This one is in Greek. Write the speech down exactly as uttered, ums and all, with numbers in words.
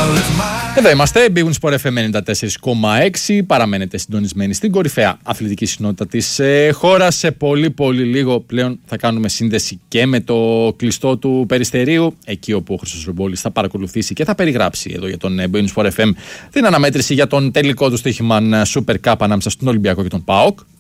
Εδώ είμαστε, Big Win Sport εφ εμ ενενήντα τέσσερα κόμμα έξι. Παραμένετε συντονισμένοι στην κορυφαία αθλητική συνότητα της ε, χώρας. Σε πολύ πολύ λίγο πλέον θα κάνουμε σύνδεση και με το κλειστό του Περιστερίου, εκεί όπου ο Χρήστος Ρουμπόλης θα παρακολουθήσει και θα περιγράψει εδώ για τον Big Win Sport εφ εμ την αναμέτρηση για τον τελικό του στοίχημα Super Cup ανάμεσα στον Ολυμπιακό και τον ΠΑΟΚ.